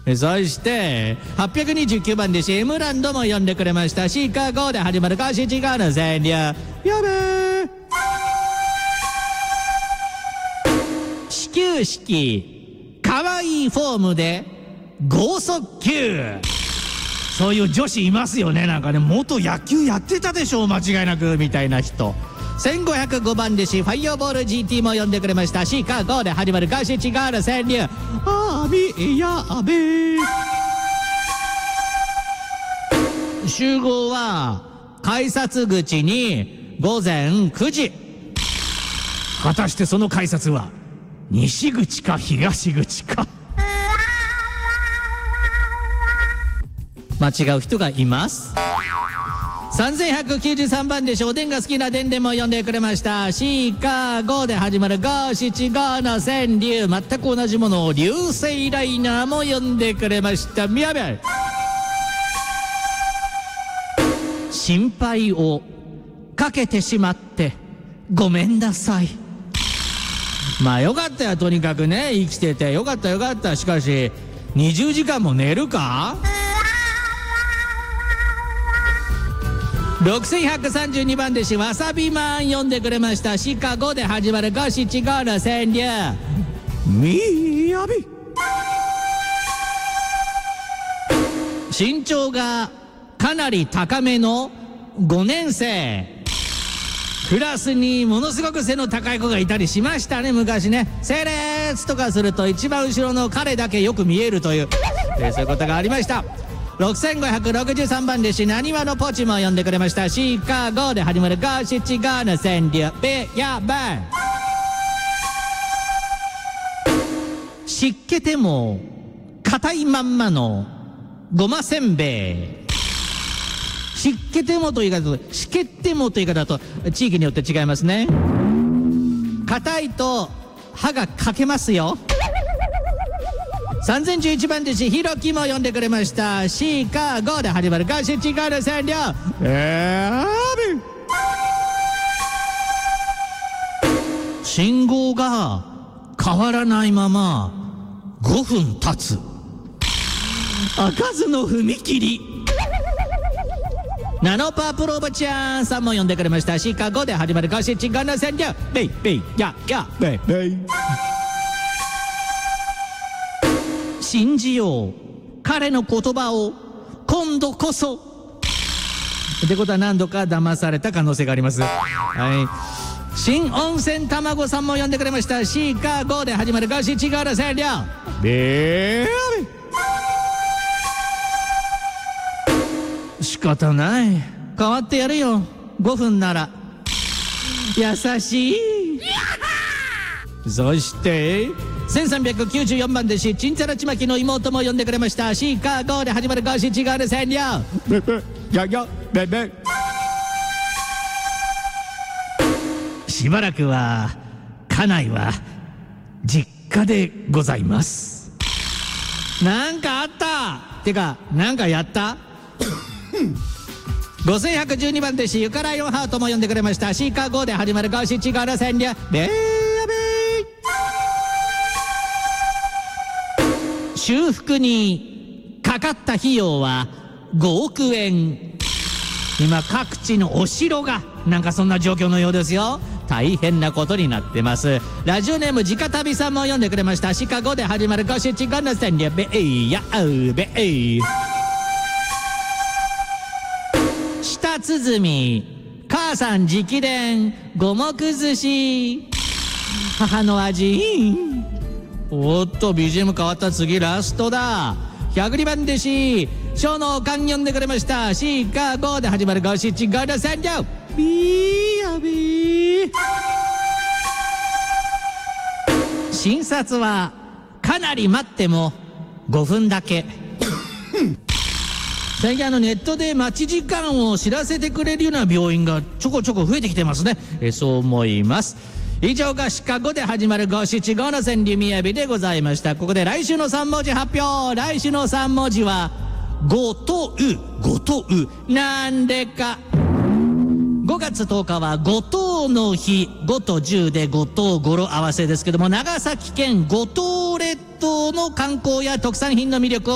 そして829番でエムランドも呼んでくれました。シカゴで始まるゴシチガの川柳。やべー。始球式かわいいフォームで剛速球。そういう女子いますよね。なんかね、元野球やってたでしょう間違いなくみたいな人。1505番弟子ファイアボール GT も呼んでくれました。シカゴで始まるゴシチガの川柳。あびやべ。集合は改札口に午前9時。果たしてその改札は西口か東口か。間違う人がいます。3193番でおでんが好きなでんでんも呼んでくれました。シカゴで始まる五七五の川柳。全く同じものを流星ライナーも呼んでくれました。みやべや。心配をかけてしまってごめんなさい。まあよかったよ、とにかくね、生きててよかったよかった。しかし20時間も寝るか。6132番弟子わさびマン呼んでくれました。シカゴで始まる五七五の川柳。みやび。身長がかなり高めの5年生。クラスにものすごく背の高い子がいたりしましたね、昔ね。整列とかすると一番後ろの彼だけよく見えるという、そういうことがありました。6563番弟子なにわのポチも呼んでくれました。シカゴで始まる五七五の川柳。べやべ。湿気ても硬いまんまのごませんべい。湿気てもという言い方と湿気てもという言い方だと地域によって違いますね。硬いと歯が欠けますよ。3011番弟子ひろきも呼んでくれました。シカゴで始まる五七五の川柳。信号が変わらないまま5分経つ。開かずの踏切。ナノパープロおばちゃんさんも呼んでくれました。シカゴで始まる五七五の川柳。ベイベイややベイベイ。信じよう彼の言葉を今度こそ。ってことは何度か騙された可能性があります。はい。新温泉卵さんも呼んでくれました。シカゴで始まる五七五の川柳。仕方ない、変わってやるよ。5分なら。優しい。そして1394番弟子チンチャラチマキの妹も呼んでくれました。シカゴで始まる五七五の川柳。ベベややベベ。しばらくは家内は実家でございます。なんかあったてかなんかやった5112番弟子ユカライオンハートも呼んでくれました。シカゴで始まる五七五の川柳。修復にかかった費用は5億円。今各地のお城がなんかそんな状況のようですよ。大変なことになってます。ラジオネーム直旅さんも読んでくれました。シカゴで始まる五七五の川柳。べいやうべい。舌鼓母さん直伝五目寿司。母の味。おっと BGM 変わった。次ラストだ。102番弟子小のおかん読んでくれました。シカゴで始まる五七五の川柳。ビーヤビー。診察はかなり待っても5分だけ。最近ネットで待ち時間を知らせてくれるような病院がちょこちょこ増えてきてますね。そう思います。以上がシカゴで始まる五七五の川柳みやびでございました。ここで来週の3文字発表。来週の3文字はごとう。ごとうなんでか。5月10日は五島の日。5と10で五島語呂合わせですけども、長崎県五島列島の観光や特産品の魅力を